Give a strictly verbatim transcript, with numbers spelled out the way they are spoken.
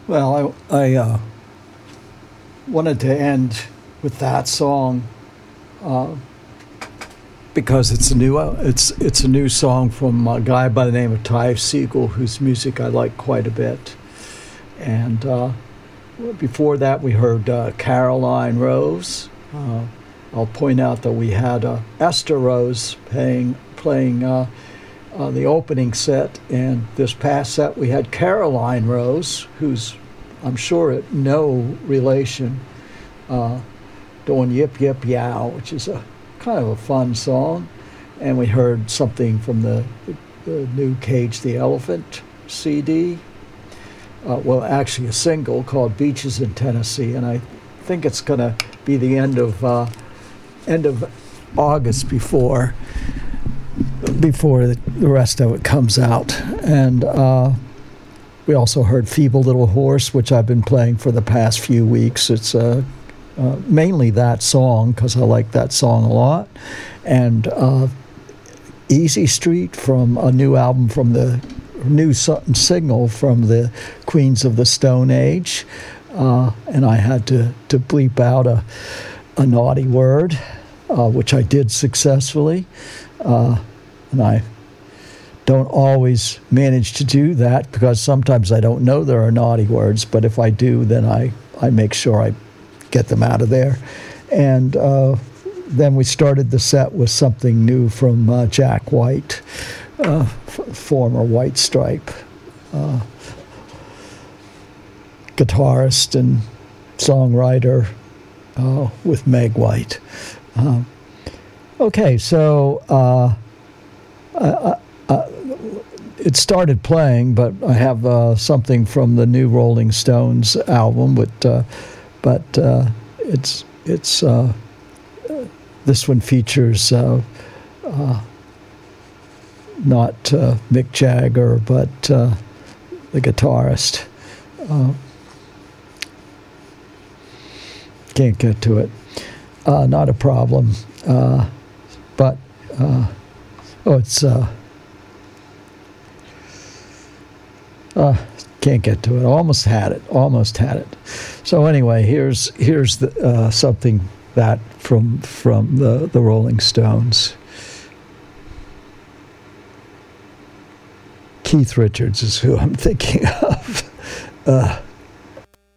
Well, I, I uh, wanted to end with that song uh, because it's a new uh, it's it's a new song from a guy by the name of Ty Segall, whose music I like quite a bit. And uh, before that, we heard uh, Caroline Rose. Uh, I'll point out that we had uh, Esther Rose playing playing uh, uh, the opening set, and this past set we had Caroline Rose, who's I'm sure it no relation, uh, doing Yip Yip Yow, which is a kind of a fun song. And we heard something from the, the, the new Cage the Elephant C D. Uh, well, actually a single called Beaches in Tennessee, and I think it's going to be the end of uh, end of August before before the, the rest of it comes out. And uh, we also heard Feeble Little Horse, which I've been playing for the past few weeks. It's uh, uh, mainly that song because I like that song a lot. And uh, Easy Street from a new album from the new so- single from the Queens of the Stone Age. Uh, and I had to, to bleep out a, a naughty word, uh, which I did successfully. Uh, and I don't always manage to do that because sometimes I don't know there are naughty words, but if I do, then I, I make sure I get them out of there. And uh, then we started the set with something new from uh, Jack White, uh, f- former White Stripe uh, guitarist and songwriter uh, with Meg White. Um, okay, so uh, I, I, it started playing, but I have uh, something from the new Rolling Stones album, but uh, but uh, it's it's uh, this one features uh, uh, not uh, Mick Jagger, but uh, the guitarist. Uh, can't get to it. Uh, not a problem. Uh, but uh, oh, it's. Uh, Uh, can't get to it. Almost had it. Almost had it. So anyway, here's here's the, uh, something that from from the, the Rolling Stones. Keith Richards is who I'm thinking of. Uh,